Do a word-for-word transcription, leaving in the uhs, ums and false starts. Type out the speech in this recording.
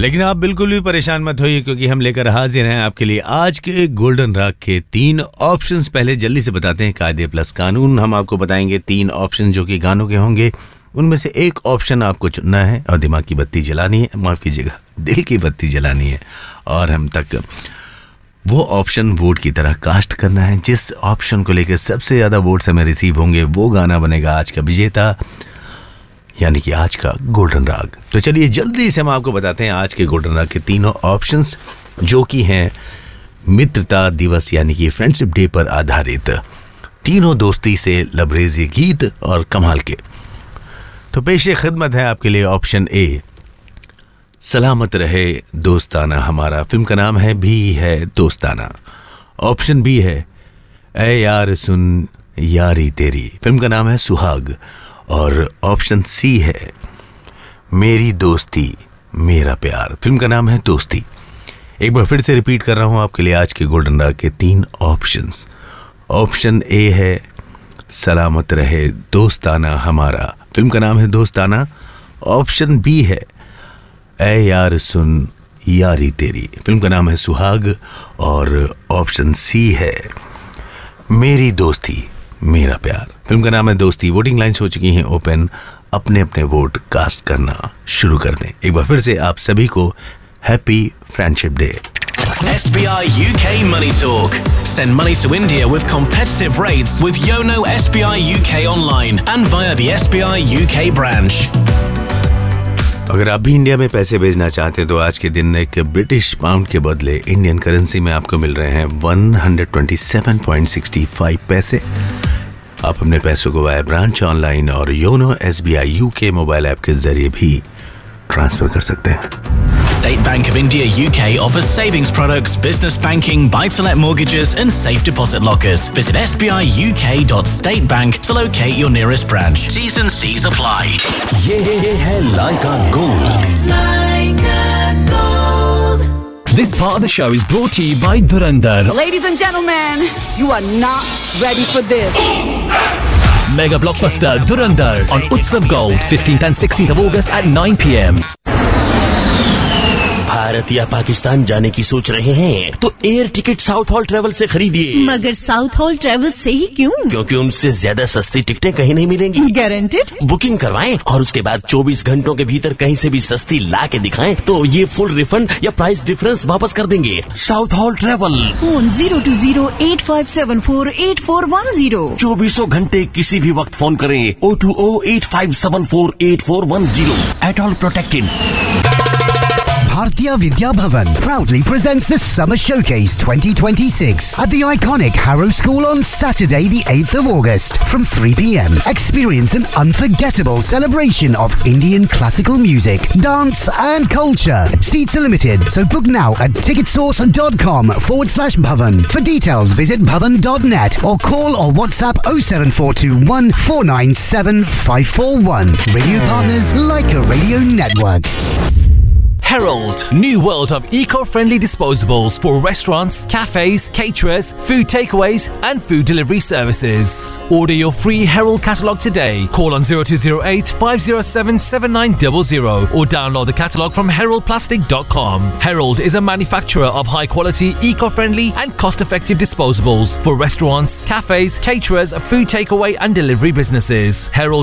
लेकिन आप बिल्कुल भी परेशान मत होइए, क्योंकि हम लेकर हाजिर हैं आपके लिए आज के गोल्डन राग के तीन ऑप्शंस। पहले जल्दी से बताते हैं कायदे प्लस कानून। हम आपको बताएंगे तीन ऑप्शन जो कि गानों के होंगे, उनमें से एक ऑप्शन आपको चुनना है और दिमाग की बत्ती जलानी है, माफ़ कीजिएगा दिल की बत्ती जलानी है, और हम तक वो ऑप्शन वोट की तरह कास्ट करना है। जिस ऑप्शन को लेकर सबसे ज़्यादा वोट्स हमें रिसीव होंगे वो गाना बनेगा आज का विजेता, यानी कि आज का गोल्डन राग। तो चलिए जल्दी से हम आपको बताते हैं आज के गोल्डन राग के तीनों ऑप्शंस, जो कि हैं मित्रता दिवस यानी कि फ्रेंडशिप डे पर आधारित तीनों दोस्ती से लबरेज़ गीत और कमाल के। तो पेश खिदमत है आपके लिए ऑप्शन ए, सलामत रहे दोस्ताना हमारा, फिल्म का नाम है भी है दोस्ताना। ऑप्शन बी है ऐ यार सुन यारी तेरी, फिल्म का नाम है सुहाग। और ऑप्शन सी है मेरी दोस्ती मेरा प्यार, फिल्म का नाम है दोस्ती। एक बार फिर से रिपीट कर रहा हूं आपके लिए आज के गोल्डन राग के तीन ऑप्शंस। ऑप्शन ए है सलामत रहे दोस्ताना हमारा, फिल्म का नाम है दोस्ताना। ऑप्शन बी है ऐ यार सुन यारी तेरी, फिल्म का नाम है सुहाग। और ऑप्शन सी है मेरी दोस्ती मेरा प्यार, फिल्म का नाम है दोस्ती। वोटिंग लाइन्स हो चुकी हैं ओपन, अपने अपने वोट कास्ट करना शुरू कर दें। एक बार फिर से आप सभी को happy friendship day. S B I U K Money Talk. Send money to India with competitive rates with Yono S B I U K online and via the S B I U K branch. अगर आप भी India में पैसे भेजना चाहते हैं तो आज के दिन एक ब्रिटिश पाउंड के बदले इंडियन करेंसी में आपको मिल रहे हैं एक सौ सत्ताईस पॉइंट सिक्स फाइव पैसे। आप अपने पैसों को वाया ब्रांच ऑनलाइन और YONO S B I you के मोबाइल ऐप के जरिए भी ट्रांसफर कर सकते हैं। State Bank of India U K offers savings products, business banking, buy-to-let mortgages and safe deposit lockers. Visit s b i u k dot state bank to locate your nearest branch. T's and C's apply. ये है Laika Gold. Laika Gold. This part of the show is brought to you by Dhurandhar. Ladies and gentlemen, you are not ready for this. Mega blockbuster Dhurandhar on Utsav Gold, fifteenth and sixteenth of August at nine p m Bharat या पाकिस्तान जाने की सोच रहे हैं तो air ticket south hall travel से खरीदिए। मगर साउथ हॉल ट्रेवल से ही क्यों? क्योंकि उनसे ज्यादा सस्ती टिकटें कहीं नहीं मिलेंगी। गारंटेड? बुकिंग करवाएं और उसके बाद चौबीस घंटों के भीतर कहीं से भी सस्ती ला के दिखाएं तो ये फुल रिफंड या प्राइस डिफरेंस वापस कर देंगे। South hall travel, phone zero to zero eight five seven four eight four one zero. चौबीसों घंटे किसी भी वक्त फोन करें O two O eight five seven four eight four one zero. At all protected. Bhartiya Vidya Bhavan proudly presents the Summer Showcase twenty twenty-six at the iconic Harrow School on Saturday the eighth of August from three p m. Experience an unforgettable celebration of Indian classical music, dance and culture. Seats are limited, so book now at ticketsource.com forward slash Bhavan. For details, visit bhavan dot net or call or WhatsApp oh seven four two one four nine seven five four one. Radio partners like a radio network. Herald, new world of eco-friendly disposables for restaurants, cafes, caterers, food takeaways and food delivery services. Order your free Herald catalogue today. Call on zero two zero eight five zero seven seven nine zero zero or download the catalogue from herald plastic dot com. Herald is a manufacturer of high-quality, eco-friendly and cost-effective disposables for restaurants, cafes, caterers, food takeaway and delivery businesses. Herald